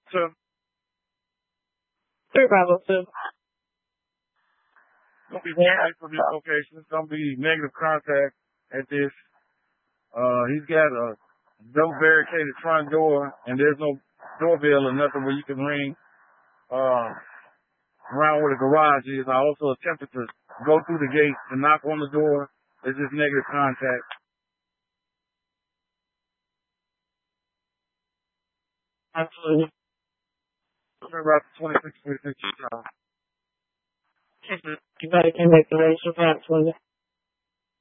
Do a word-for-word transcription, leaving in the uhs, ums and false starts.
two. Three Bravo two. Gonna be nice for this location. It's gonna be negative contact at this. Uh, he's got a double barricaded front door, and there's no doorbell or nothing where you can ring uh, around where the garage is. I also attempted to go through the gate and knock on the door. It's just negative contact. Absolutely. About twenty-six, twenty-six. You better can make the racial pass for you.